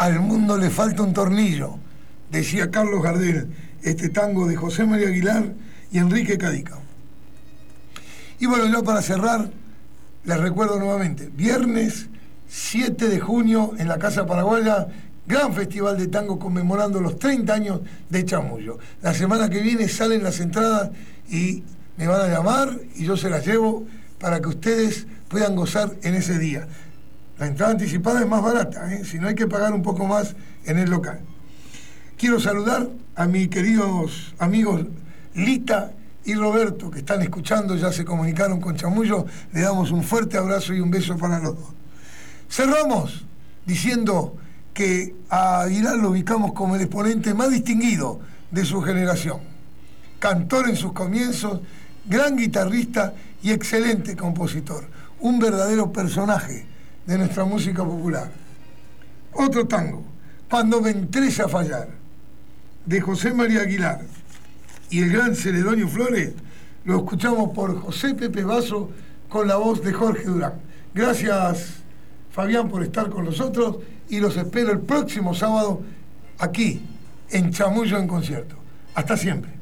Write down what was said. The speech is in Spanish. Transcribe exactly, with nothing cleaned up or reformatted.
Al mundo le falta un tornillo, decía Carlos Gardel, este tango de José María Aguilar y Enrique Cadica. Y bueno, ya para cerrar, les recuerdo nuevamente, viernes siete de junio en la Casa Paraguaya, gran festival de tango conmemorando los treinta años de Chamullo. La semana que viene salen las entradas y me van a llamar y yo se las llevo para que ustedes puedan gozar en ese día. La entrada anticipada es más barata, ¿eh? Si no hay que pagar un poco más en el local. Quiero saludar a mis queridos amigos Lita y Roberto, que están escuchando, ya se comunicaron con Chamullo. Le damos un fuerte abrazo y un beso para los dos. Cerramos diciendo que a Aguilar lo ubicamos como el exponente más distinguido de su generación. Cantor en sus comienzos, gran guitarrista y excelente compositor. Un verdadero personaje de nuestra música popular. Otro tango, Cuando me entres a fallar, de José María Aguilar y el gran Celedonio Flores, lo escuchamos por José Pepe Basso con la voz de Jorge Durán. Gracias, Fabián, por estar con nosotros y los espero el próximo sábado aquí en Chamullo en Concierto. Hasta siempre.